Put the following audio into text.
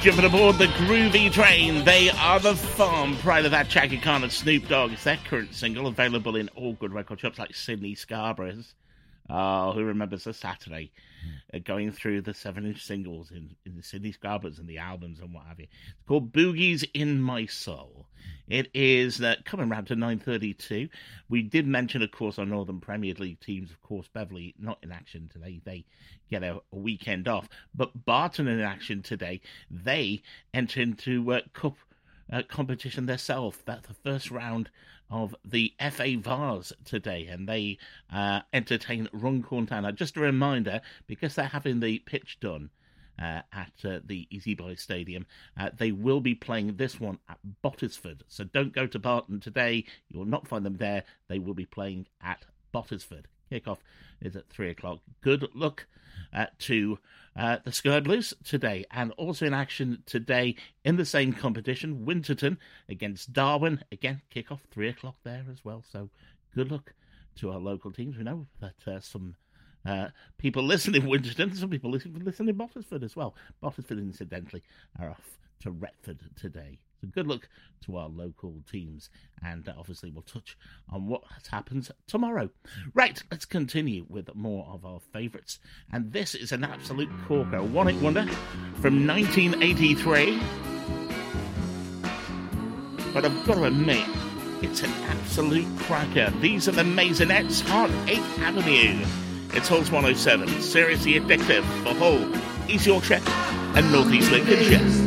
Jumping aboard the groovy train, they are The Farm. Prior to that, Chaka Khan and Snoop Dogg. It's their current single, available in all good record shops like Sydney Scarborough's. Oh, who remembers the Saturday going through the 7-inch singles in the Sydney Scarborough's and the albums and what have you. It's called Boogies in My Soul. It is coming round to 9:32. We did mention, of course, our Northern Premier League teams, of course, Beverley not in action today. They get a weekend off. But Barton in action today. They enter into cup competition themselves. That's the first round of the FA Vars today, and they entertain Runcorn Town. Now, just a reminder, because they're having the pitch done at the Easy Boys Stadium, they will be playing this one at Bottisford. So don't go to Barton today. You will not find them there. They will be playing at Bottisford. Kickoff is at 3 o'clock. Good luck to the Sky Blues today. And also in action today in the same competition, Winterton against Darwin. Again, kickoff 3 o'clock there as well. So good luck to our local teams. We know that some people listen in Winterton, some people listen in Bottisford as well. Bottisford, incidentally, are off to Retford today. So good luck to our local teams, and obviously we'll touch on what happens tomorrow. Right, let's continue with more of our favourites, and this is an absolute corker, a one-hit wonder from 1983. But I've got to admit, it's an absolute cracker. These are the Maisonettes, Heartache Avenue. It's Halls 107, seriously addictive for Hull, East Yorkshire and North East Lincolnshire.